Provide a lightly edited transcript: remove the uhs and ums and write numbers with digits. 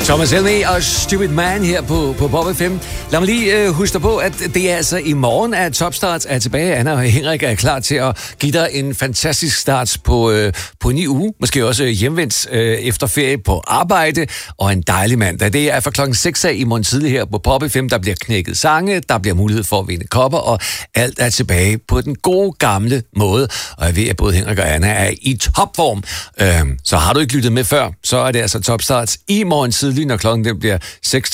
Thomas Helmig og Stupid Man her på Pop FM. Lad mig lige huske dig på, at det er altså i morgen, at Topstart er tilbage. Anna og Henrik er klar til at give dig en fantastisk start på en ny uge. Måske også hjemvendt efter ferie på arbejde og en dejlig mandag. Det er fra klokken 6 af i morgen tidlig her på Pop FM. Der bliver knækket sange, der bliver mulighed for at vinde kopper, og alt er tilbage på den gode gamle måde. Og jeg ved, at både Henrik og Anna er i topform. Så har du ikke lyttet med før, så er det altså Topstart i morgen tidlig, når klokken den bliver 6